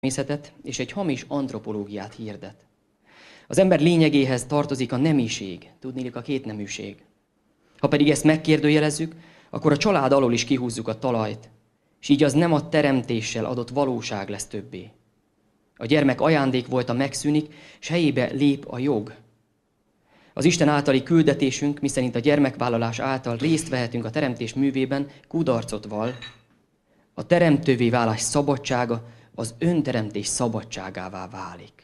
természetet és egy hamis antropológiát hirdet. Az ember lényegéhez tartozik a nemiség, tudniillik a kétneműség. Ha pedig ezt megkérdőjelezzük, akkor a család alól is kihúzzuk a talajt, és így az nem a teremtéssel adott valóság lesz többé. A gyermek ajándék volta megszűnik, és helyébe lép a jog. Az Isten általi küldetésünk, miszerint a gyermekvállalás által részt vehetünk a teremtés művében, kudarcot vall. A teremtővé válás szabadsága az önteremtés szabadságává válik.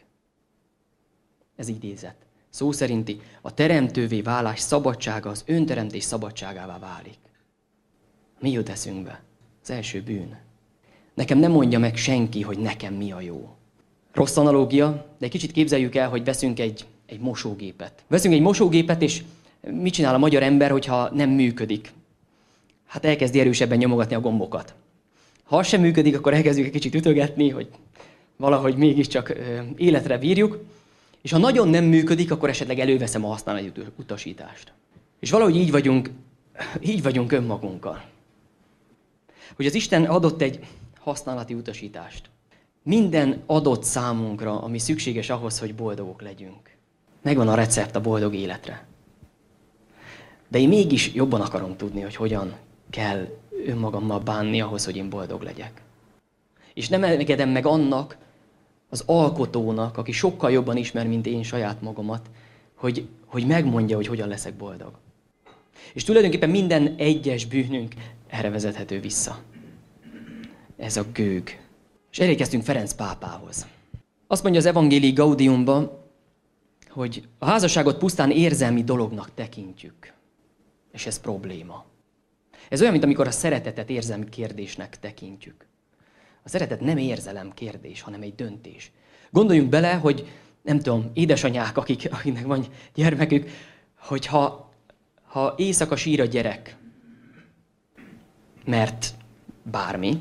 Ez idézet. Szó szerinti, a teremtővé válás szabadsága az önteremtés szabadságává válik. Mi jut eszünkbe? Az első bűn. Nekem nem mondja meg senki, hogy nekem mi a jó. Rossz analógia, de egy kicsit képzeljük el, hogy veszünk egy mosógépet. Veszünk egy mosógépet, és mit csinál a magyar ember, hogyha nem működik? Hát elkezdi erősebben nyomogatni a gombokat. Ha az sem működik, akkor elkezdjük egy kicsit ütögetni, hogy valahogy mégiscsak életre bírjuk. És ha nagyon nem működik, akkor esetleg előveszem a használati utasítást. És valahogy így vagyunk önmagunkkal. Hogy az Isten adott egy használati utasítást. Minden adott számunkra, ami szükséges ahhoz, hogy boldogok legyünk. Megvan a recept a boldog életre. De én mégis jobban akarom tudni, hogy hogyan kell önmagammal bánni ahhoz, hogy én boldog legyek. És nem engedem meg annak, az alkotónak, aki sokkal jobban ismer, mint én saját magamat, hogy megmondja, hogy hogyan leszek boldog. És tulajdonképpen minden egyes bűnünk erre vezethető vissza. Ez a gőg. És elérkeztünk Ferenc pápához. Azt mondja az Evangelii Gaudiumban, hogy a házasságot pusztán érzelmi dolognak tekintjük. És ez probléma. Ez olyan, mint amikor a szeretetet érzelmi kérdésnek tekintjük. A szeretet nem érzelem kérdés, hanem egy döntés. Gondoljunk bele, hogy nem tudom, édesanyák, akiknek van gyermekük, hogy ha éjszaka sír a gyerek, mert bármi,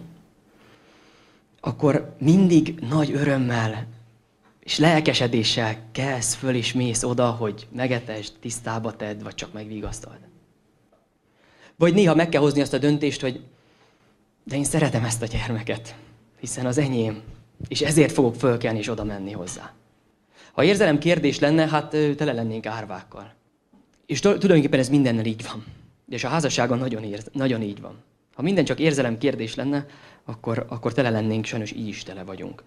akkor mindig nagy örömmel és lelkesedéssel kelsz föl és mész oda, hogy megetesd, tisztába tedd, vagy csak megvigasztald. Vagy néha meg kell hozni azt a döntést, hogy de én szeretem ezt a gyermeket, hiszen az enyém, és ezért fogok fölkelni és oda menni hozzá. Ha érzelem kérdés lenne, hát tele lennénk árvákkal. És tulajdonképpen ez mindennel így van. És a házasságon nagyon így van. Ha minden csak érzelem kérdés lenne, akkor tele lennénk, sajnos így is tele vagyunk.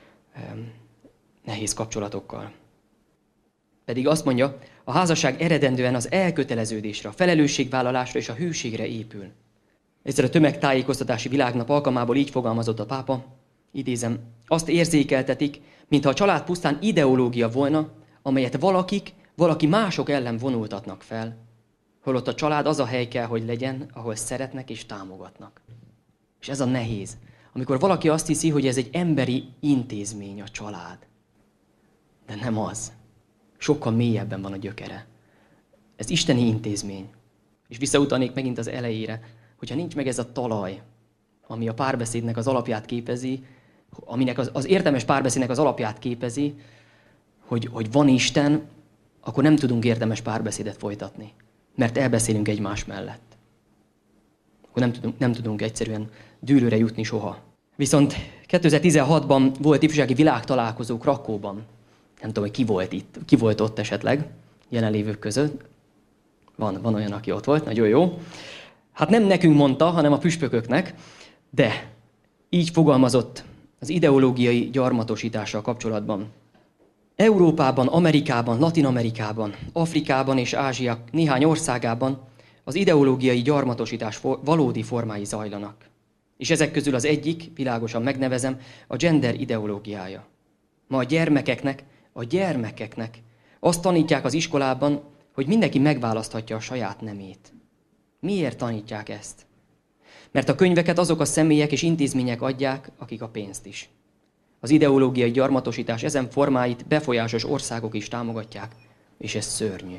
Nehéz kapcsolatokkal. Pedig azt mondja, a házasság eredendően az elköteleződésre, a felelősségvállalásra és a hűségre épül. Egyszer a tömegtájékoztatási világnap alkalmából így fogalmazott a pápa, idézem, azt érzékeltetik, mintha a család pusztán ideológia volna, amelyet valaki mások ellen vonultatnak fel, holott a család az a hely kell, hogy legyen, ahol szeretnek és támogatnak. És ez a nehéz, amikor valaki azt hiszi, hogy ez egy emberi intézmény a család. De nem az. Sokkal mélyebben van a gyökere. Ez isteni intézmény. És visszautalnék megint az elejére, hogyha nincs meg ez a talaj, ami a párbeszédnek az alapját képezi, aminek az értelmes párbeszédnek az alapját képezi, hogy van Isten, akkor nem tudunk értelmes párbeszédet folytatni. Mert elbeszélünk egymás mellett. Akkor nem tudunk egyszerűen dűlőre jutni soha. Viszont 2016-ban volt ifjúsági világtalálkozó Krakóban. Nem tudom, hogy ki volt ott esetleg, jelenlévők között. Van olyan, aki ott volt, nagyon jó. Hát nem nekünk mondta, hanem a püspököknek, de így fogalmazott az ideológiai gyarmatosítással kapcsolatban. Európában, Amerikában, Latin-Amerikában, Afrikában és Ázsia néhány országában az ideológiai gyarmatosítás valódi formái zajlanak. És ezek közül az egyik, világosan megnevezem, a gender ideológiája. Ma a gyermekeknek azt tanítják az iskolában, hogy mindenki megválaszthatja a saját nemét. Miért tanítják ezt? Mert a könyveket azok a személyek és intézmények adják, akik a pénzt is. Az ideológiai gyarmatosítás ezen formáit befolyásos országok is támogatják, és ez szörnyű.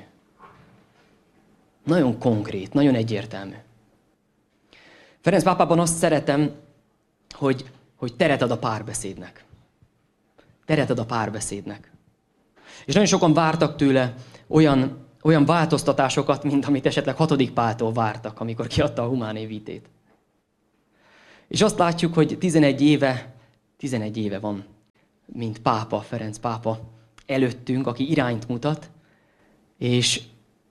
Nagyon konkrét, nagyon egyértelmű. Ferenc pápában azt szeretem, hogy teret ad a párbeszédnek. Teret ad a párbeszédnek. És nagyon sokan vártak tőle olyan változtatásokat, mint amit esetleg 6. Páltól vártak, amikor kiadta a Humanae Vitae-t. És azt látjuk, hogy 11 éve van mint pápa, Ferenc pápa előttünk, aki irányt mutat, és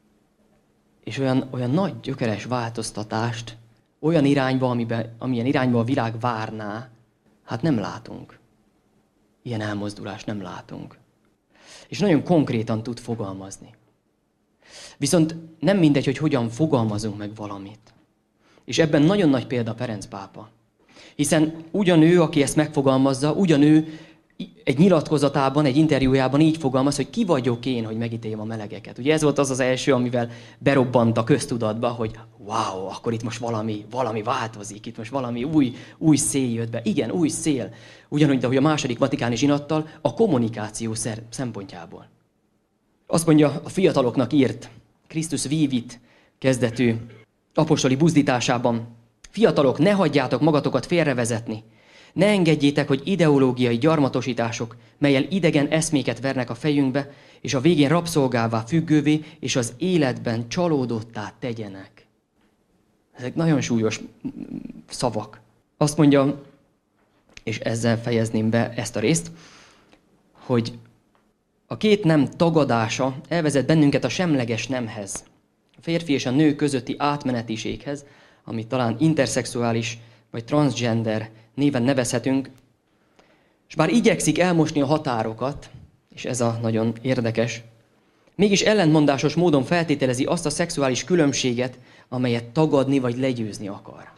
olyan nagy gyökeres változtatást, olyan irányba, amilyen irányba a világ várná, hát nem látunk. Ilyen elmozdulást nem látunk. És nagyon konkrétan tud fogalmazni. Viszont nem mindegy, hogy hogyan fogalmazunk meg valamit. És ebben nagyon nagy példa Ferenc pápa. Hiszen ugyanő, aki ezt megfogalmazza, ugyanő egy nyilatkozatában, egy interjújában így fogalmaz, hogy ki vagyok én, hogy megítéljem a melegeket. Ugye ez volt az első, amivel berobbant a köztudatba, hogy wow, akkor itt most valami változik, itt most valami új szél jött be. Igen, új szél. Ugyanúgy, ahogy a második vatikáni zsinattal a kommunikáció szempontjából. Azt mondja, a fiataloknak írt Christus Vivit kezdetű apostoli buzdításában: fiatalok, ne hagyjátok magatokat félrevezetni. Ne engedjétek, hogy ideológiai gyarmatosítások, mellyel idegen eszméket vernek a fejünkbe, és a végén rabszolgává, függővé, és az életben csalódottá tegyenek. Ezek nagyon súlyos szavak. Azt mondja, és ezzel fejezném be ezt a részt, hogy a két nem tagadása elvezet bennünket a semleges nemhez, a férfi és a nő közötti átmenetiséghez, amit talán interszexuális vagy transgender néven nevezhetünk, és bár igyekszik elmosni a határokat, és ez a nagyon érdekes, mégis ellentmondásos módon feltételezi azt a szexuális különbséget, amelyet tagadni vagy legyőzni akar.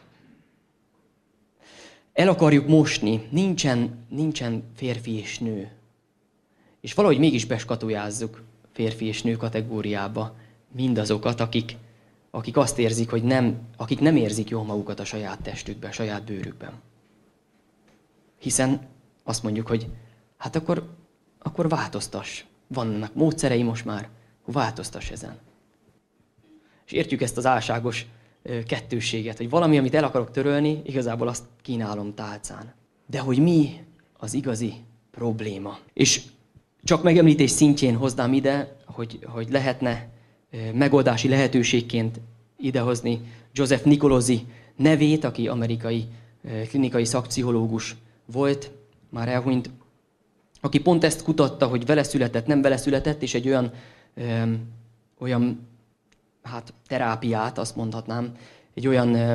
El akarjuk mosni, nincsen férfi és nő. És valahogy mégis beskatujázzuk férfi és nő kategóriába mindazokat, akik azt érzik, hogy akik nem érzik jól magukat a saját testükben, a saját bőrükben. Hiszen azt mondjuk, hogy hát akkor változtass. Vannak módszerei most már, változtass ezen. És értjük ezt az álságos kettősséget, hogy valami, amit el akarok törölni, igazából azt kínálom tálcán. De hogy mi az igazi probléma? És csak megemlítés szintjén hoznám ide, hogy lehetne megoldási lehetőségként idehozni Joseph Nicolosi nevét, aki amerikai klinikai szakpszichológus volt, már elhunyt, aki pont ezt kutatta, hogy vele született, nem vele született, és egy olyan terápiát, azt mondhatnám, egy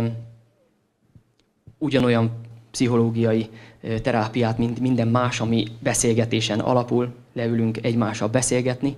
ugyanolyan pszichológiai terápiát, mint minden más, ami beszélgetésen alapul, leülünk egymással beszélgetni,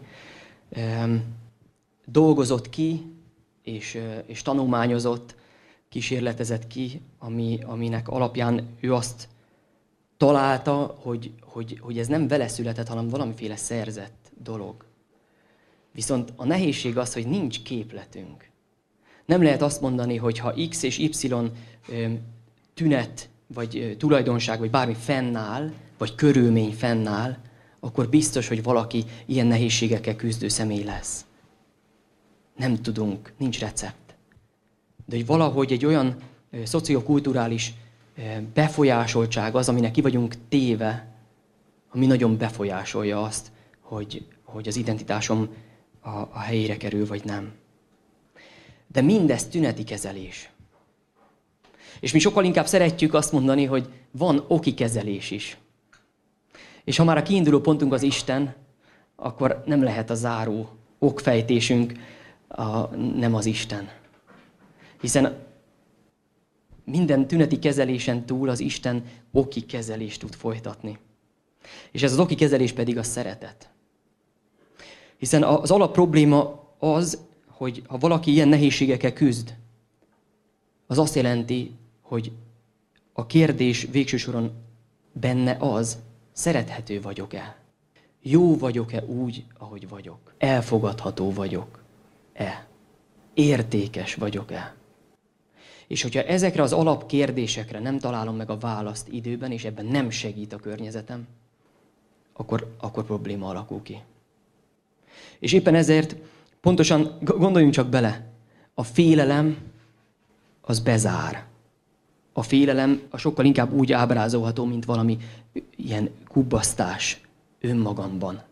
dolgozott ki, és tanulmányozott, kísérletezett ki, aminek alapján ő azt találta, hogy ez nem vele született, hanem valamiféle szerzett dolog. Viszont a nehézség az, hogy nincs képletünk. Nem lehet azt mondani, hogy ha X és Y tünet, vagy tulajdonság, vagy bármi fennáll, vagy körülmény fennáll, akkor biztos, hogy valaki ilyen nehézségekkel küzdő személy lesz. Nem tudunk, nincs recept. De hogy valahogy egy olyan szociokulturális befolyásoltság az, aminek ki vagyunk téve, ami nagyon befolyásolja azt, hogy az identitásom a helyére kerül, vagy nem. De mindez tüneti kezelés. És mi sokkal inkább szeretjük azt mondani, hogy van oki kezelés is. És ha már a kiinduló pontunk az Isten, akkor nem lehet a záró okfejtésünk nem az Isten. Hiszen minden tüneti kezelésen túl az Isten oki kezelést tud folytatni. És ez az oki kezelés pedig a szeretet. Hiszen az alapprobléma az, hogy ha valaki ilyen nehézségekkel küzd, az azt jelenti, hogy a kérdés végső soron benne az, szerethető vagyok-e? Jó vagyok-e úgy, ahogy vagyok? Elfogadható vagyok-e? Értékes vagyok-e? És hogyha ezekre az alapkérdésekre nem találom meg a választ időben, és ebben nem segít a környezetem, akkor probléma alakul ki. És éppen ezért pontosan gondoljunk csak bele, a félelem az bezár. A félelem sokkal inkább úgy ábrázolható, mint valami ilyen kubbasztás önmagamban.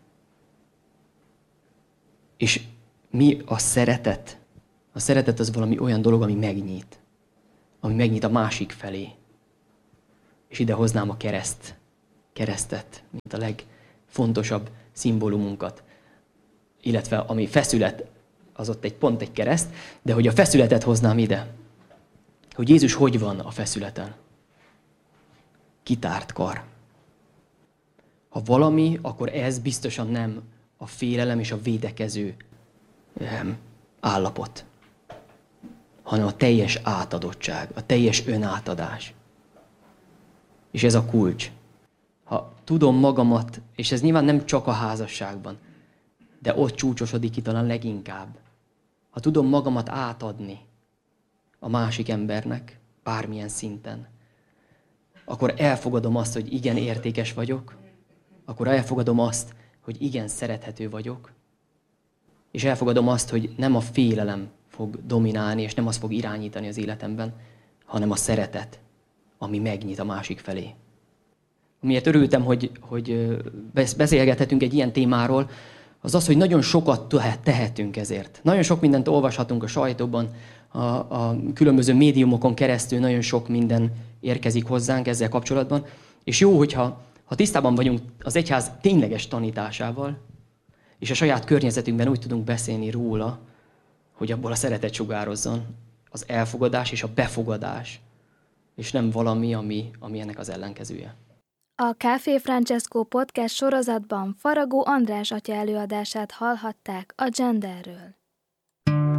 És mi a szeretet? A szeretet az valami olyan dolog, ami megnyit a másik felé. És ide hoznám a kereszt keresztet, mint a legfontosabb szimbólumunkat. Illetve ami feszület, az ott egy kereszt, de hogy a feszületet hoznám ide. Hogy Jézus hogy van a feszületen? Kitárt kar. Ha valami, akkor ez biztosan nem a félelem és a védekező állapot, hanem a teljes átadottság, a teljes önátadás. És ez a kulcs. Ha tudom magamat, és ez nyilván nem csak a házasságban, de ott csúcsosodik ki talán leginkább. Ha tudom magamat átadni a másik embernek, bármilyen szinten, akkor elfogadom azt, hogy igen, értékes vagyok, akkor elfogadom azt, hogy igen, szerethető vagyok, és elfogadom azt, hogy nem a félelem fog dominálni, és nem az fog irányítani az életemben, hanem a szeretet, ami megnyit a másik felé. Miért örültem, hogy beszélgethetünk egy ilyen témáról, az az, hogy nagyon sokat tehetünk ezért. Nagyon sok mindent olvashatunk a sajtóban, a különböző médiumokon keresztül nagyon sok minden érkezik hozzánk ezzel kapcsolatban. És jó, hogyha tisztában vagyunk az egyház tényleges tanításával, és a saját környezetünkben úgy tudunk beszélni róla, hogy abból a szeretet sugározzon, az elfogadás és a befogadás, és nem valami, ami ennek az ellenkezője. A Café Francesco podcast sorozatban Faragó András atya előadását hallhatták a genderről.